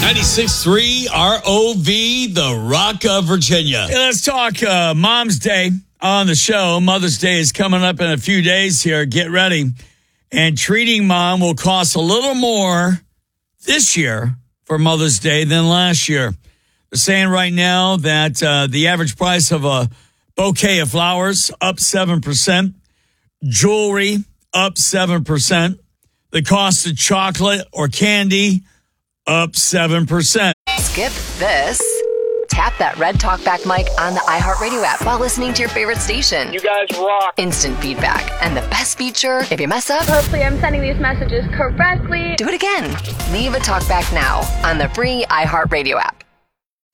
96.3 ROV, the Rock of Virginia. Hey, let's talk Mom's Day on the show. Mother's Day is coming up in a few days here. Get ready. And treating mom will cost a little more this year for Mother's Day than last year. They're saying right now that the average price of a bouquet of flowers up 7%, jewelry up 7%, the cost of chocolate or candy up 7%. Skip this. Tap that red talkback mic on the iHeartRadio app while listening to your favorite station. You guys rock. Instant feedback. And the best feature, if you mess up, hopefully I'm sending these messages correctly. Do it again. Leave a talkback now on the free iHeartRadio app.